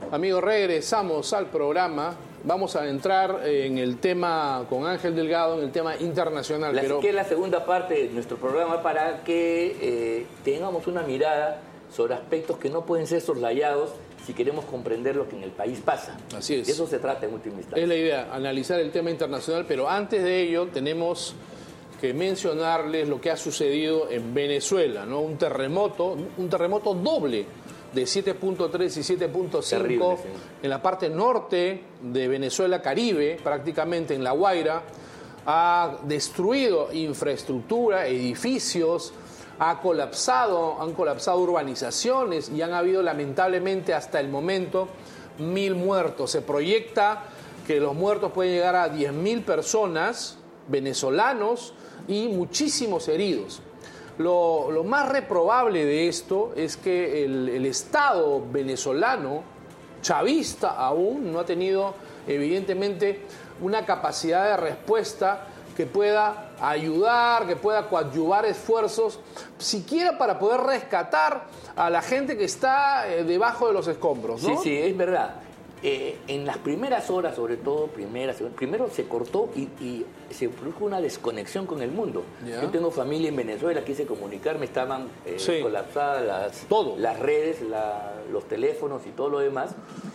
Amigos, regresamos al programa. Vamos a entrar en el tema con Ángel Delgado, en el tema internacional. Que es la segunda parte de nuestro programa para que tengamos una mirada sobre aspectos que no pueden ser soslayados si queremos comprender lo que en el país pasa. Así es. De eso se trata en última instancia. Es la idea, analizar el tema internacional, pero antes de ello tenemos que mencionarles lo que ha sucedido en Venezuela, ¿no? Un terremoto doble de 7.3 y 7.5 sí, en la parte norte de Venezuela, Caribe, prácticamente en La Guaira. Ha destruido infraestructura, edificios, han colapsado urbanizaciones y han habido lamentablemente hasta el momento 1.000 muertos. Se proyecta que los muertos pueden llegar a 10.000 personas, venezolanos, y muchísimos heridos. Lo más reprobable de esto es que el Estado venezolano, chavista aún, no ha tenido evidentemente una capacidad de respuesta que pueda ayudar, que pueda coadyuvar esfuerzos, siquiera para poder rescatar a la gente que está debajo de los escombros, ¿no? Sí, es verdad. En las primeras horas, sobre todo, primero se cortó y se produjo una desconexión con el mundo. ¿Ya? Yo tengo familia en Venezuela, quise comunicarme, estaban colapsadas las redes, los teléfonos y todo lo demás,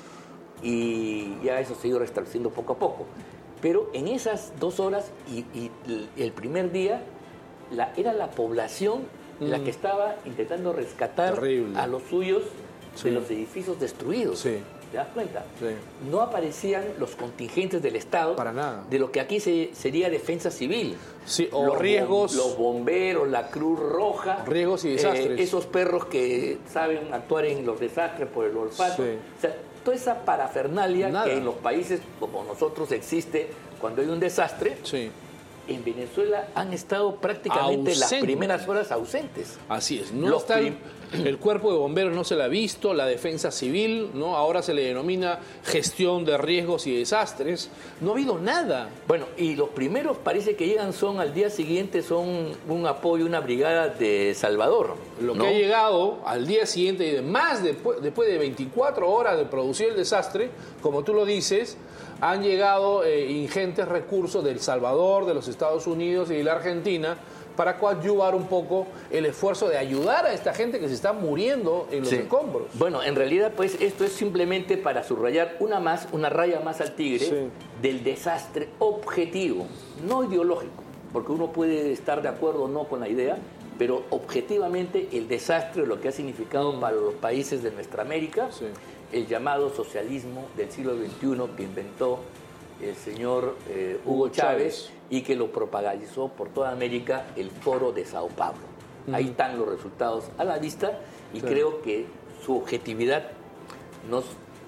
y ya eso se ha ido restableciendo poco a poco. Pero en esas 2 horas y el primer día, era la población la que estaba intentando rescatar a los suyos de los edificios destruidos. Sí. ¿Te das cuenta? Sí. No aparecían los contingentes del Estado para nada, de lo que aquí sería defensa civil. Sí, o riesgos. Los bomberos, la Cruz Roja. Riesgos y desastres. Esos perros que saben actuar en los desastres por el olfato. Sí. O sea, toda esa parafernalia nada. que en los países como nosotros existe cuando hay un desastre. Sí. En Venezuela han estado prácticamente las primeras horas ausentes. Así es. No está el cuerpo de bomberos, no se le ha visto, la defensa civil, ¿no? Ahora se le denomina gestión de riesgos y desastres. No ha habido nada. Bueno, y los primeros parece que llegan al día siguiente son un apoyo, una brigada de Salvador. Lo que ha llegado al día siguiente, después de 24 horas de producir el desastre, como tú lo dices, han llegado ingentes recursos de El Salvador, de los Estados Unidos y de la Argentina para coadyuvar un poco el esfuerzo de ayudar a esta gente que se está muriendo en los escombros. Bueno, en realidad, pues, esto es simplemente para subrayar una raya más al tigre del desastre objetivo, no ideológico, porque uno puede estar de acuerdo o no con la idea, pero objetivamente el desastre, lo que ha significado para los países de nuestra América, el llamado socialismo del siglo XXI que inventó el señor Hugo Chávez y que lo propagandizó por toda América, el Foro de Sao Paulo. Ahí están los resultados a la vista y creo que su objetividad nos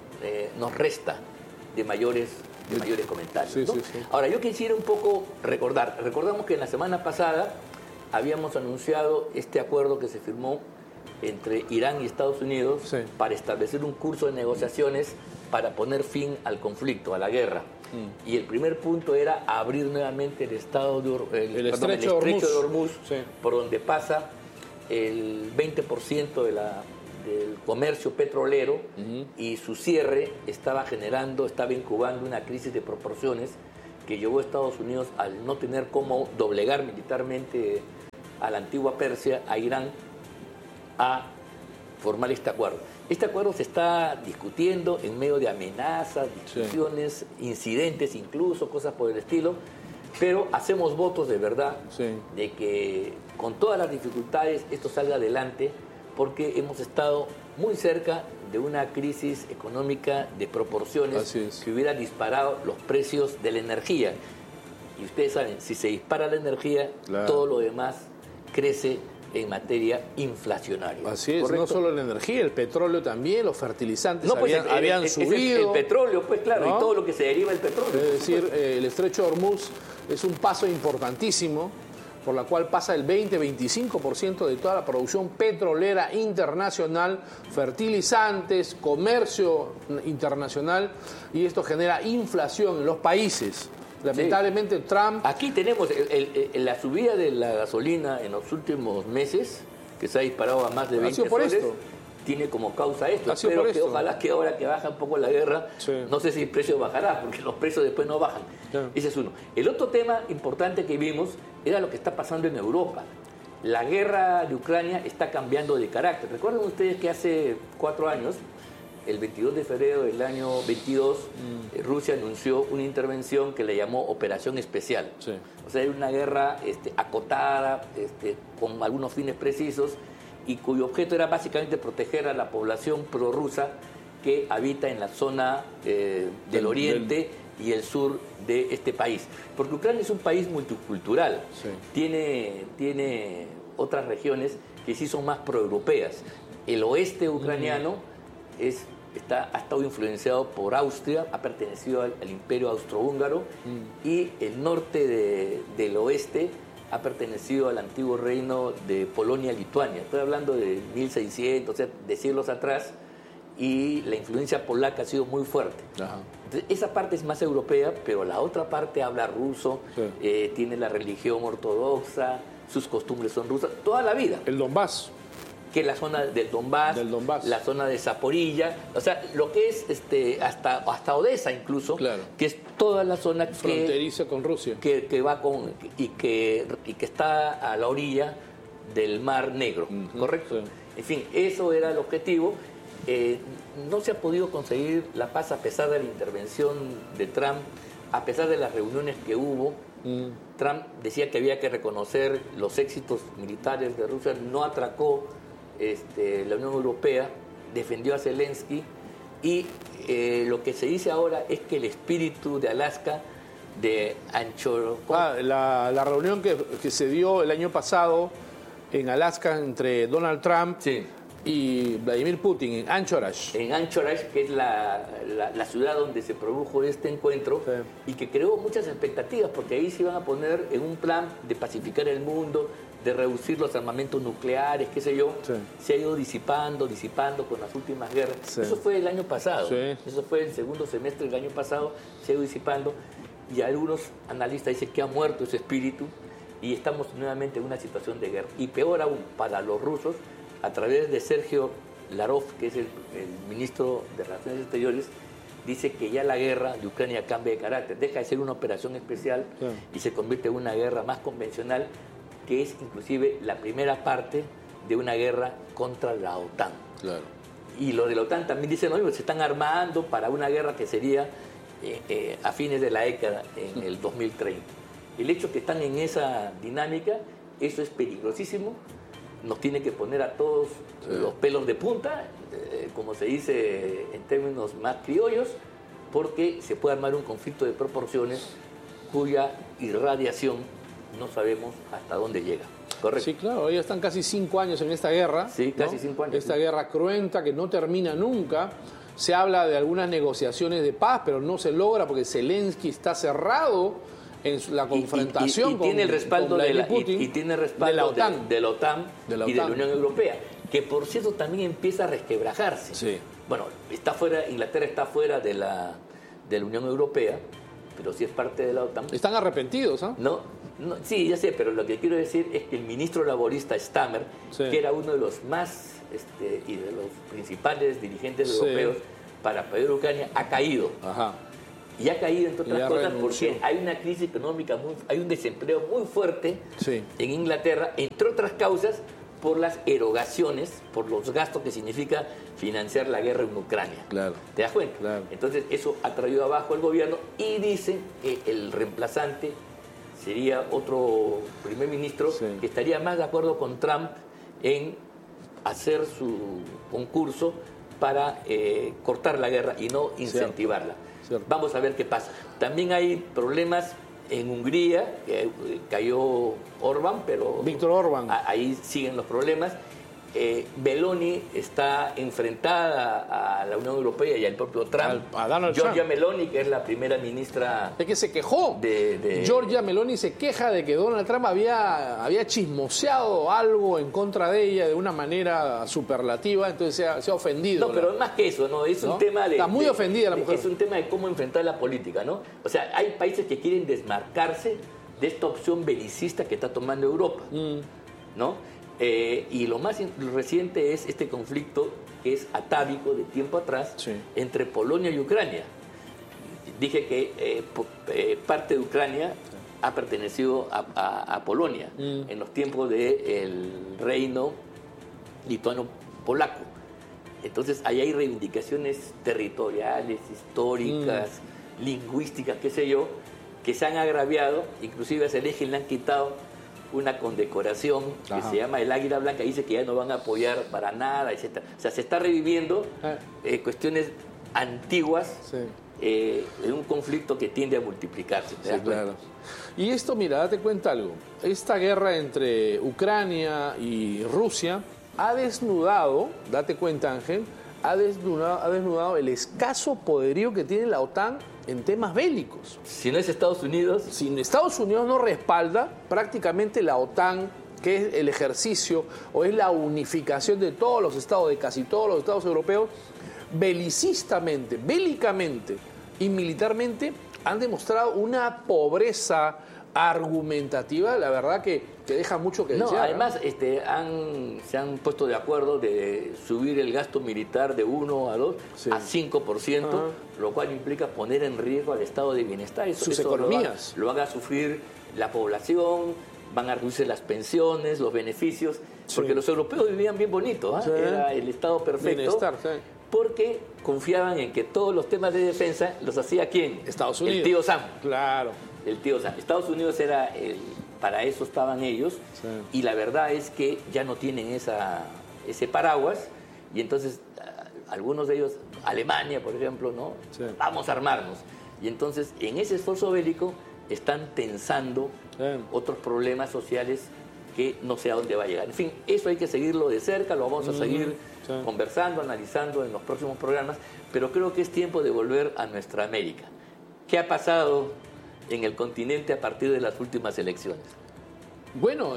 resta de mayores comentarios, ¿no? Ahora, yo quisiera un poco recordamos que en la semana pasada habíamos anunciado este acuerdo que se firmó entre Irán y Estados Unidos para establecer un curso de negociaciones para poner fin al conflicto, a la guerra. Y el primer punto era abrir nuevamente el estrecho de Hormuz, por donde pasa el 20% del comercio petrolero, y su cierre estaba incubando una crisis de proporciones que llevó a Estados Unidos, al no tener cómo doblegar militarmente a la antigua Persia, a Irán, a formar este acuerdo. Este acuerdo se está discutiendo en medio de amenazas, discusiones, incidentes incluso, cosas por el estilo, pero hacemos votos de verdad de que con todas las dificultades esto salga adelante, porque hemos estado muy cerca de una crisis económica de proporciones que hubiera disparado los precios de la energía. Y ustedes saben, si se dispara la energía, todo lo demás crece en materia inflacionaria. Así es, ¿correcto? no solo la energía, el petróleo también, los fertilizantes habían El subido. petróleo, pues claro, ¿no? y todo lo que se deriva del petróleo. Es decir, el estrecho de Hormuz es un paso importantísimo por la cual pasa el 20-25% de toda la producción petrolera internacional, fertilizantes, comercio internacional, y esto genera inflación en los países. Lamentablemente Trump... Aquí tenemos la subida de la gasolina en los últimos meses, que se ha disparado a más de 20 soles. tiene como causa esto. Espero que ojalá que ahora que baja un poco la guerra, no sé si el precio bajará, porque los precios después no bajan. Ese es uno. El otro tema importante que vimos era lo que está pasando en Europa. La guerra de Ucrania está cambiando de carácter. Recuerden ustedes que hace 4 años, el 22 de febrero del año 22, Rusia anunció una intervención que le llamó Operación Especial. Sí. O sea, era una guerra acotada, con algunos fines precisos, y cuyo objeto era básicamente proteger a la población prorrusa que habita en la zona del oriente y el sur de este país. Porque Ucrania es un país multicultural, tiene otras regiones que sí son más proeuropeas. El oeste ucraniano ha estado influenciado por Austria, ha pertenecido al imperio austrohúngaro, y el norte del oeste ha pertenecido al antiguo reino de Polonia-Lituania. Estoy hablando de 1600, o sea, de siglos atrás, y la influencia polaca ha sido muy fuerte. Entonces, esa parte es más europea, pero la otra parte habla ruso, tiene la religión ortodoxa, sus costumbres son rusas, toda la vida. El Donbass. Que es la zona del Donbass, la zona de Zaporilla, o sea, lo que es hasta Odessa incluso, que es toda la zona fronteriza con Rusia, que va con y que está a la orilla del Mar Negro, ¿correcto? Sí. En fin, eso era el objetivo. No se ha podido conseguir la paz a pesar de la intervención de Trump, a pesar de las reuniones que hubo. Trump decía que había que reconocer los éxitos militares de Rusia, no atracó la Unión Europea, defendió a Zelensky, y lo que se dice ahora es que el espíritu de Alaska, de Anchorage... la reunión que se dio el año pasado en Alaska entre Donald Trump y Vladimir Putin, en Anchorage. En Anchorage, que es la ciudad donde se produjo este encuentro, y que creó muchas expectativas, porque ahí se iban a poner en un plan de pacificar el mundo, de reducir los armamentos nucleares, qué sé yo. Se ha ido disipando con las últimas guerras. Eso fue el año pasado, eso fue el segundo semestre del año pasado, se ha ido disipando, y algunos analistas dicen que ha muerto ese espíritu y estamos nuevamente en una situación de guerra. Y peor aún, para los rusos, a través de Sergio Lavrov, que es el ministro de Relaciones Exteriores, dice que ya la guerra de Ucrania cambia de carácter, deja de ser una operación especial y se convierte en una guerra más convencional, que es inclusive la primera parte de una guerra contra la OTAN. Y los de la OTAN también dicen, no, se están armando para una guerra que sería a fines de la década, en el 2030. El hecho que están en esa dinámica, eso es peligrosísimo, nos tiene que poner a todos los pelos de punta, como se dice en términos más criollos, porque se puede armar un conflicto de proporciones cuya irradiación no sabemos hasta dónde llega. ¿Correcto? Sí, claro, ya están casi 5 años en esta guerra. Sí, casi 5 años. Esta guerra cruenta que no termina nunca. Se habla de algunas negociaciones de paz, pero no se logra porque Zelensky está cerrado en la confrontación con el respaldo de Putin, y tiene respaldo de la OTAN y de la Unión Europea, que por cierto también empieza a resquebrajarse. Bueno, Inglaterra está fuera de la Unión Europea, pero sí es parte de la OTAN. Están arrepentidos, ¿ah? No, sí, ya sé, pero lo que quiero decir es que el ministro laborista Stammer, que era uno de los más y de los principales dirigentes europeos para apoyar a Ucrania, ha caído. Y ha caído, entre otras cosas, porque hay una crisis económica, hay un desempleo muy fuerte en Inglaterra, entre otras causas, por las erogaciones, por los gastos que significa financiar la guerra en Ucrania. ¿Te das cuenta? Entonces, eso ha traído abajo el gobierno, y dicen que el reemplazante sería otro primer ministro que estaría más de acuerdo con Trump en hacer su concurso para cortar la guerra y no incentivarla. Vamos a ver qué pasa. También hay problemas en Hungría, que cayó Orbán, pero Víctor Orbán. Ahí siguen los problemas. Meloni está enfrentada a la Unión Europea y al propio Trump. A Donald Giorgia Trump. Meloni, que es la primera ministra... Es que se quejó. Giorgia Meloni se queja de que Donald Trump había chismoseado algo en contra de ella de una manera superlativa, entonces se ha ofendido. No, pero más que eso, ¿no? Es un tema de... Está muy ofendida la mujer. Es un tema de cómo enfrentar la política, ¿no? O sea, hay países que quieren desmarcarse de esta opción belicista que está tomando Europa, ¿no? Y lo más reciente es este conflicto que es atávico de tiempo atrás, sí, entre Polonia y Ucrania. Dije que parte de Ucrania ha pertenecido a Polonia en los tiempos del reino lituano-polaco. Entonces, ahí hay reivindicaciones territoriales, históricas, lingüísticas, qué sé yo, que se han agraviado. Inclusive a Zelensky le han quitado una condecoración que se llama el Águila Blanca. Dice que ya no van a apoyar para nada, etc. O sea, se está reviviendo cuestiones antiguas, sí, en un conflicto que tiende a multiplicarse. Sí, claro. Y esto, mira, date cuenta algo. Esta guerra entre Ucrania y Rusia ha desnudado, date cuenta, Ángel, ha desnudado el escaso poderío que tiene la OTAN en temas bélicos. Si no es Estados Unidos... Si Estados Unidos no respalda, prácticamente la OTAN, que es el ejercicio o es la unificación de todos los estados, de casi todos los estados europeos, belicistamente, bélicamente y militarmente han demostrado una pobreza argumentativa, la verdad que deja mucho que desear. No, además se han puesto de acuerdo de subir el gasto militar de 1 a 2 a 5%, lo cual implica poner en riesgo al estado de bienestar. Sus economías. Lo van a sufrir la población, van a reducirse las pensiones, los beneficios, porque los europeos vivían bien bonito, ¿eh? Era el estado perfecto. Bienestar, sí. Porque confiaban en que todos los temas de defensa los hacía ¿quién? Estados Unidos. El tío Sam. Claro. El tío Sam. Estados Unidos era para eso estaban ellos, y la verdad es que ya no tienen ese paraguas, y entonces algunos de ellos, Alemania por ejemplo, ¿no? Sí. Vamos a armarnos. Y entonces en ese esfuerzo bélico están tensando otros problemas sociales que no sé a dónde va a llegar. En fin, eso hay que seguirlo de cerca, lo vamos a seguir conversando, analizando en los próximos programas, pero creo que es tiempo de volver a nuestra América. ¿Qué ha pasado en el continente a partir de las últimas elecciones? Bueno,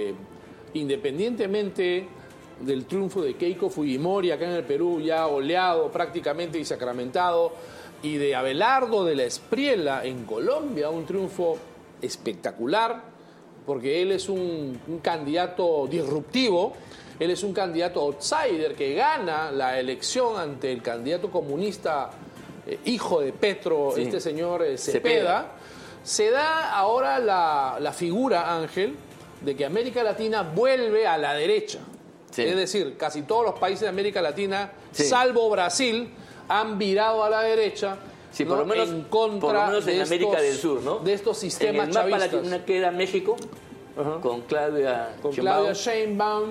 independientemente del triunfo de Keiko Fujimori acá en el Perú, ya oleado prácticamente y sacramentado, y de Abelardo de la Espriella en Colombia, un triunfo espectacular, porque él es un candidato disruptivo, él es un candidato outsider que gana la elección ante el candidato comunista, hijo de Petro, sí, este señor Cepeda. Se da ahora la figura, Ángel, de que América Latina vuelve a la derecha. Sí. Es decir, casi todos los países de América Latina, salvo Brasil, han virado a la derecha. Sí, por lo menos, en contra en América del Sur, ¿no? De estos sistemas chavistas. En el mapa latino queda México, con Claudia Sheinbaum,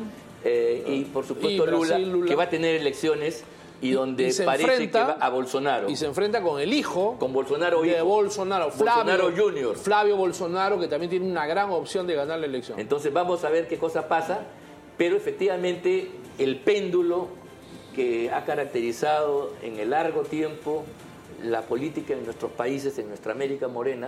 y por supuesto Lula, que va a tener elecciones y donde parece que va a Bolsonaro. Y se enfrenta con el hijo con Bolsonaro de Bolsonaro, Bolsonaro Jr. Flavio Bolsonaro, que también tiene una gran opción de ganar la elección. Entonces vamos a ver qué cosa pasa, pero efectivamente el péndulo que ha caracterizado en el largo tiempo la política en nuestros países, en nuestra América morena,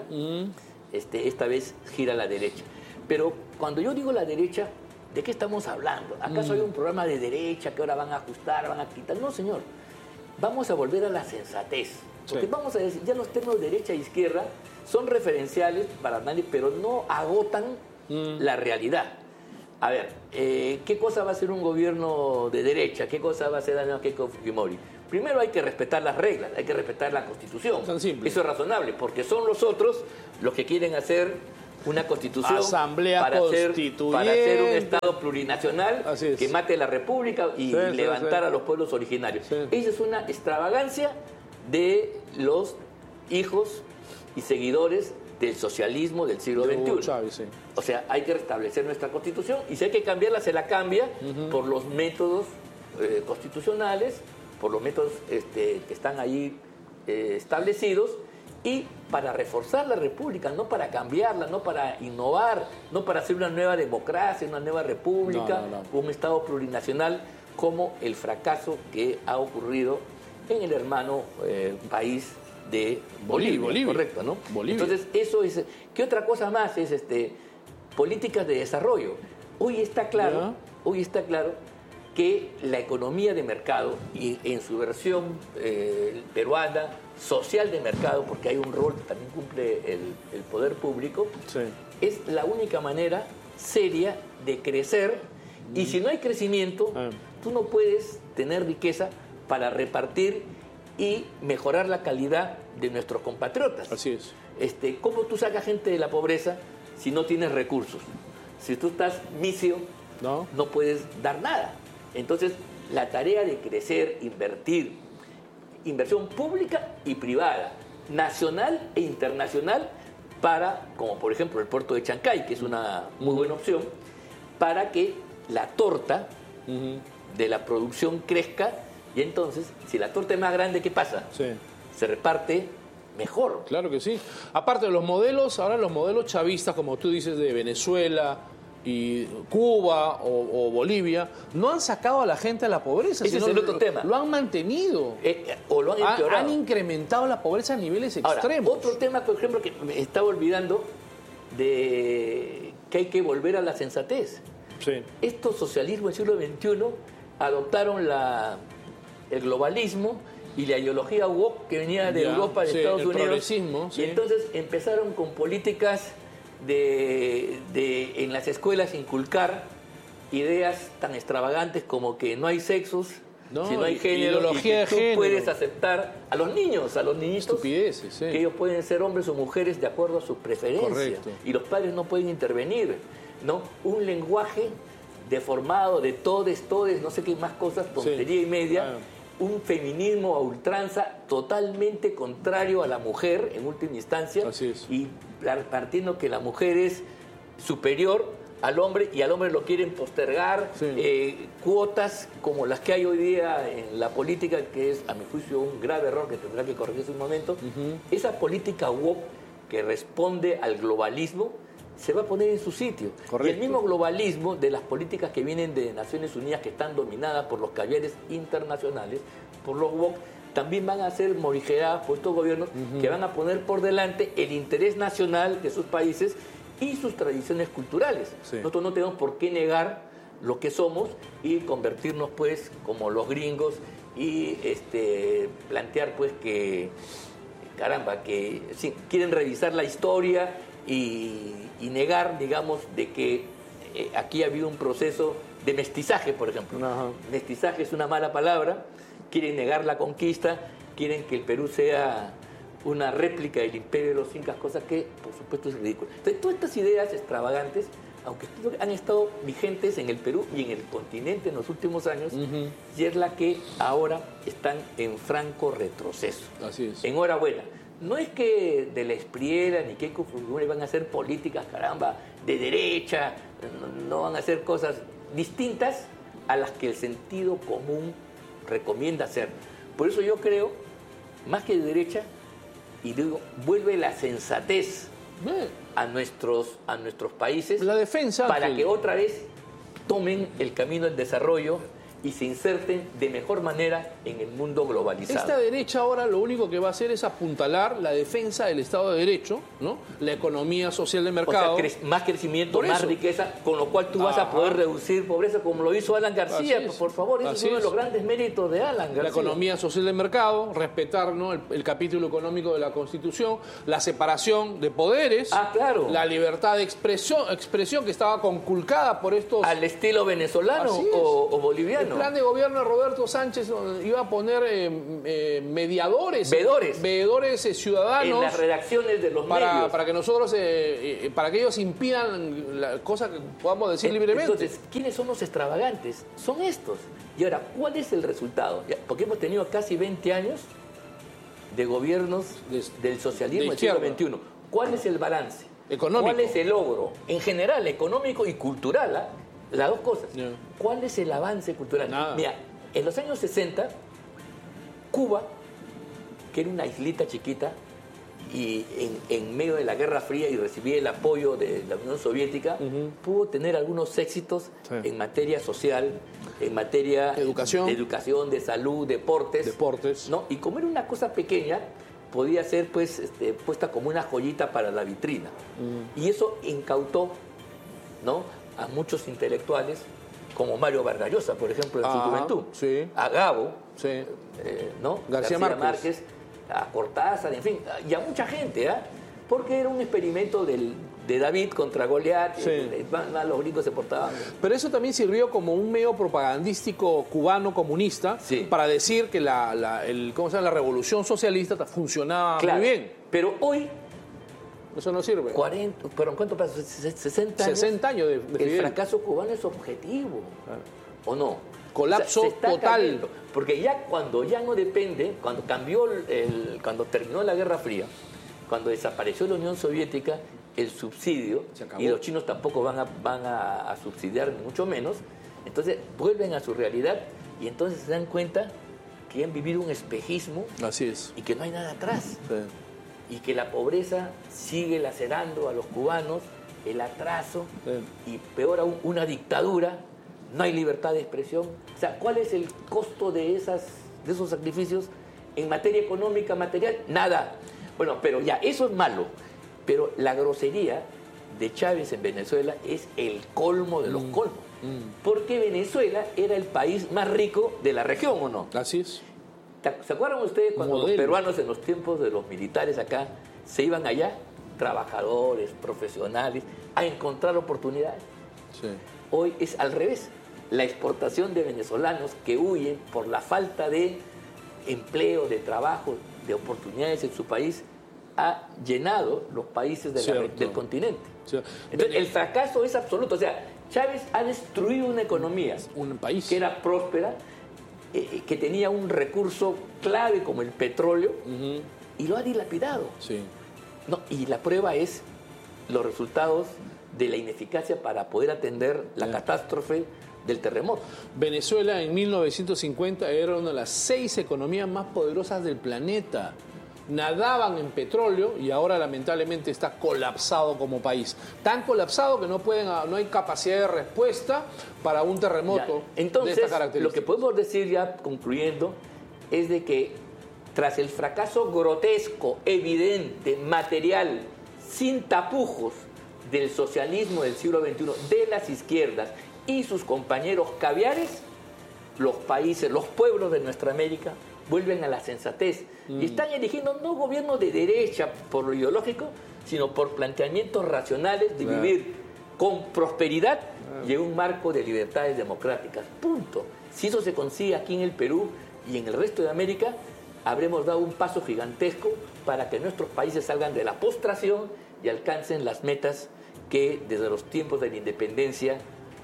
esta vez gira a la derecha. Pero cuando yo digo la derecha, ¿de qué estamos hablando? ¿Acaso hay un programa de derecha que ahora van a ajustar, van a quitar? No, señor. Vamos a volver a la sensatez. Porque vamos a decir, ya los términos derecha e izquierda son referenciales para nadie, pero no agotan la realidad. A ver, ¿qué cosa va a hacer un gobierno de derecha? ¿Qué cosa va a hacer Daniel Keiko Fujimori? Primero hay que respetar las reglas, hay que respetar la Constitución. Tan simple. Eso es razonable, porque son los otros los que quieren hacer una constitución para hacer un Estado plurinacional que mate la República y levantar a los pueblos originarios. Esa es una extravagancia de los hijos y seguidores del socialismo del siglo XXI. Chávez, O sea, hay que restablecer nuestra Constitución, y si hay que cambiarla, se la cambia por los métodos constitucionales, por los métodos que están ahí establecidos, y para reforzar la República, no para cambiarla, no para innovar, no para hacer una nueva democracia, una nueva república, un Estado plurinacional, como el fracaso que ha ocurrido en el hermano país de Bolivia. Correcto, ¿no? Bolivia. Entonces, eso es... ¿Qué otra cosa más es políticas de desarrollo? Hoy está claro que la economía de mercado, y en su versión peruana, social de mercado, porque hay un rol que también cumple el poder público, es la única manera seria de crecer, y si no hay crecimiento, tú no puedes tener riqueza para repartir y mejorar la calidad de nuestros compatriotas. Así es. ¿Cómo tú sacas gente de la pobreza si no tienes recursos? Si tú estás misio, no puedes dar nada. Entonces, la tarea de crecer, invertir, inversión pública y privada, nacional e internacional, para, como por ejemplo el puerto de Chancay, que es una muy buena opción, para que la torta de la producción crezca, y entonces, si la torta es más grande, ¿qué pasa? Sí. Se reparte mejor. Claro que sí. Aparte de los modelos, ahora los modelos chavistas, como tú dices, de Venezuela y Cuba o Bolivia, no han sacado a la gente a la pobreza. Ese es el otro tema. Lo han mantenido. O lo han empeorado. Han incrementado la pobreza a niveles extremos. Ahora, otro tema, por ejemplo, que me estaba olvidando, de que hay que volver a la sensatez. Sí. Estos socialismos del siglo XXI adoptaron el globalismo y la ideología woke que venía de Europa, de Estados Unidos. Progresismo, y entonces empezaron con políticas en las escuelas inculcar ideas tan extravagantes como que no hay sexos, si no hay género, ideología y que tú puedes aceptar a los niños, a los niñitos, estupideces, sí, que ellos pueden ser hombres o mujeres de acuerdo a sus preferencias. Correcto. Y los padres no pueden intervenir, ¿no? Un lenguaje deformado de todes, no sé qué más cosas, tontería y media. Un feminismo a ultranza totalmente contrario a la mujer en última instancia. Así es. Y partiendo que la mujer es superior al hombre y al hombre lo quieren postergar, cuotas como las que hay hoy día en la política, que es a mi juicio un grave error que tendrá que corregirse un momento. Esa política woke que responde al globalismo se va a poner en su sitio. Correcto. Y el mismo globalismo de las políticas que vienen de Naciones Unidas, que están dominadas por los caviares internacionales, por los woke, también van a ser morigeradas por estos gobiernos que van a poner por delante el interés nacional de sus países y sus tradiciones culturales. Sí. Nosotros no tenemos por qué negar lo que somos y convertirnos pues como los gringos y plantear pues que, caramba, que sí, quieren revisar la historia y negar, digamos, de que aquí ha habido un proceso de mestizaje, por ejemplo. Mestizaje es una mala palabra, quieren negar la conquista, quieren que el Perú sea una réplica del imperio de los incas, cosa que, por supuesto, es ridícula. Entonces, todas estas ideas extravagantes, aunque han estado vigentes en el Perú y en el continente en los últimos años, y es la que ahora están en franco retroceso. Así es. Enhorabuena. No es que de la Espriella ni que van a hacer políticas, caramba, de derecha, no van a hacer cosas distintas a las que el sentido común recomienda hacer. Por eso yo creo, más que de derecha, y digo, vuelve la sensatez a nuestros países, la defensa para que otra vez tomen el camino del desarrollo y se inserten de mejor manera en el mundo globalizado. Esta derecha ahora lo único que va a hacer es apuntalar la defensa del Estado de Derecho, ¿no? La economía social de mercado. O sea, más crecimiento, más riqueza, con lo cual tú vas a poder reducir pobreza, como lo hizo Alan García. Por favor, ese es uno de los grandes méritos de Alan García. La economía social de mercado, respetar, ¿no?, el capítulo económico de la Constitución, la separación de poderes, claro, la libertad de expresión que estaba conculcada por estos... Al estilo venezolano o boliviano. El plan de gobierno de Roberto Sánchez iba a poner mediadores, veedores ciudadanos en las redacciones de los medios para que nosotros, para que ellos impidan la cosa que podamos decir libremente. Entonces, ¿quiénes son los extravagantes? Son estos. Y ahora, ¿cuál es el resultado? Porque hemos tenido casi 20 años de gobiernos del socialismo del siglo XXI. ¿Cuál es el balance? Económico. ¿Cuál es el logro? En general, económico y cultural, las dos cosas. ¿Cuál es el avance cultural? Nada. Mira, en los años 60, Cuba, que era una islita chiquita, y en medio de la Guerra Fría y recibía el apoyo de la Unión Soviética, pudo tener algunos éxitos en materia social, en materia de educación, de salud, deportes. ¿No? Y como era una cosa pequeña, podía ser pues puesta como una joyita para la vitrina. Y eso incautó, ¿no?, a muchos intelectuales, como Mario Vargas Llosa, por ejemplo, en su juventud, a Gabo, ¿no?, García Márquez, a Cortázar, en fin, y a mucha gente, porque era un experimento del de David contra Goliat, Sí. Los gringos se portaban. Pero eso también sirvió como un medio propagandístico cubano comunista Sí. para decir que ¿cómo se llama? La revolución socialista funcionaba Claro, muy bien. pero hoy, Eso no sirve. 40, ¿pero cuánto pasó? 60 años. 60 años de El Fidel. fracaso cubano es objetivo, ¿o no? Colapso Se está total. cayendo. Porque cuando ya no depende, cuando cuando terminó la Guerra Fría, cuando desapareció la Unión Soviética, el subsidio, Se acabó. y los chinos tampoco van a subsidiar, ni mucho menos, entonces vuelven a su realidad y entonces se dan cuenta que han vivido un espejismo Así es. y que no hay nada atrás. Sí. Y que la pobreza sigue lacerando a los cubanos, el atraso Sí. y peor aún, una dictadura, no hay libertad de expresión. O sea, ¿cuál es el costo de esos sacrificios en materia económica, material? Nada. Bueno, pero ya, eso es malo. Pero la grosería de Chávez en Venezuela es el colmo de los colmos. Porque Venezuela era el país más rico de la región, ¿o no? Así es. ¿Se acuerdan ustedes cuando Modelo. los peruanos en los tiempos de los militares acá se iban allá, trabajadores, profesionales, a encontrar oportunidades? Sí. Hoy es al revés. La exportación de venezolanos que huyen por la falta de empleo, de trabajo, de oportunidades en su país, ha llenado los países del continente. Sí. Entonces, el fracaso es absoluto. O sea, Chávez ha destruido una economía Un país. que era próspera, que tenía un recurso clave como el petróleo, Ujú. y lo ha dilapidado. Sí. No, y la prueba es los resultados de la ineficacia para poder atender la catástrofe del terremoto. Venezuela en 1950 era una de las 6 economías más poderosas del planeta. Nadaban en petróleo y ahora lamentablemente está colapsado como país. Tan colapsado que no hay capacidad de respuesta para un terremoto Ya. Entonces, de esta característica. lo que podemos decir ya concluyendo es de que tras el fracaso grotesco, evidente, material, sin tapujos del socialismo del siglo XXI, de las izquierdas y sus compañeros caviares, los países, los pueblos de nuestra América vuelven a la sensatez y están eligiendo no gobiernos de derecha por lo ideológico, sino por planteamientos racionales de vivir con prosperidad y en un marco de libertades democráticas. Punto. Si eso se consigue aquí en el Perú y en el resto de América, habremos dado un paso gigantesco para que nuestros países salgan de la postración y alcancen las metas que desde los tiempos de la independencia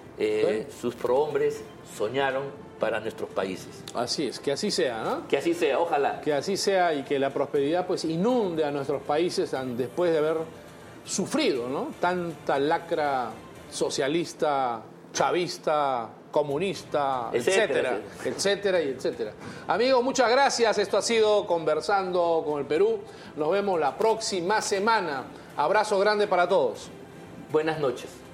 sus prohombres soñaron para nuestros países. Así es, que así sea, ¿no? Que así sea, ojalá. Que así sea y que la prosperidad pues inunde a nuestros países después de haber sufrido, ¿no? Tanta lacra socialista, chavista, comunista, etcétera, etcétera y etcétera. Amigos, muchas gracias. Esto ha sido Conversando con el Perú. Nos vemos la próxima semana. Abrazo grande para todos. Buenas noches.